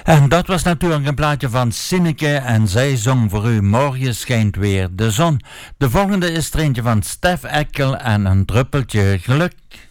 En dat was natuurlijk een plaatje van Sineke en zij zong voor u Morgen schijnt weer de zon. De volgende is er eentje van Stef Eckel en een druppeltje geluk.